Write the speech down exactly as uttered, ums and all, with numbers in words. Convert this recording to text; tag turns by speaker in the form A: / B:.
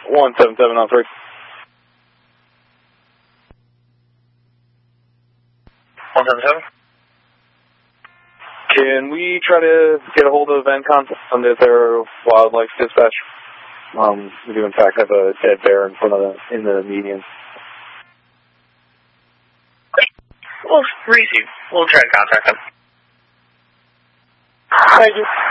A: one seven seven on three.
B: one seven seven?
A: Can we try to get a hold of Encon on their wildlife dispatch? Um, we do in fact have a dead bear in front of the, in the median.
B: We'll receive. We'll try to contact them.
A: Thank you.